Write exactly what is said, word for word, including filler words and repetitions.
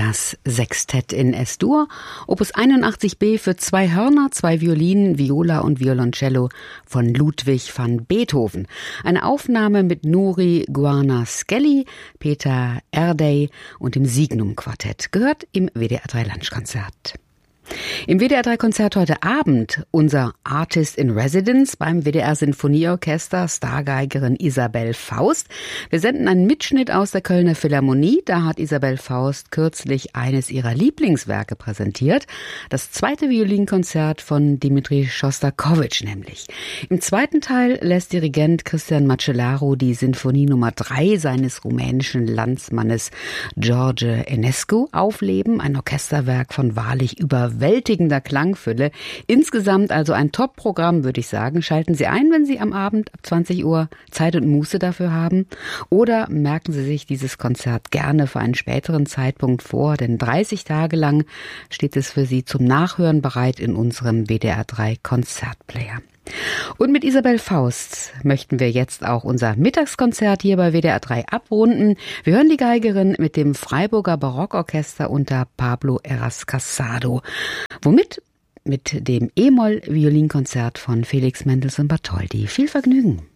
Das Sextett in S-Dur, Opus einundachtzig b für zwei Hörner, zwei Violinen, Viola und Violoncello von Ludwig van Beethoven. Eine Aufnahme mit Nuri Guarna-Skelly, Peter Erdey und dem Signum-Quartett. Gehört im W D R drei Lunchkonzert. Im W D R drei Konzert heute Abend unser Artist in Residence beim W D R Sinfonieorchester, Stargeigerin Isabell Faust. Wir senden einen Mitschnitt aus der Kölner Philharmonie. Da hat Isabell Faust kürzlich eines ihrer Lieblingswerke präsentiert. Das zweite Violinkonzert von Dimitri Schostakowitsch nämlich. Im zweiten Teil lässt Dirigent Cristian Macellaro die Sinfonie Nummer drei seines rumänischen Landsmannes George Enescu aufleben. Ein Orchesterwerk von wahrlich über überwältigender Klangfülle. Insgesamt also ein Top-Programm, würde ich sagen. Schalten Sie ein, wenn Sie am Abend ab zwanzig Uhr Zeit und Muße dafür haben. Oder merken Sie sich dieses Konzert gerne für einen späteren Zeitpunkt vor, denn dreißig Tage lang steht es für Sie zum Nachhören bereit in unserem W D R drei Konzertplayer. Und mit Isabell Faust möchten wir jetzt auch unser Mittagskonzert hier bei W D R drei abrunden. Wir hören die Geigerin mit dem Freiburger Barockorchester unter Pablo Heras Casado. Womit? Mit dem E-Moll-Violinkonzert von Felix Mendelssohn Bartholdy. Viel Vergnügen!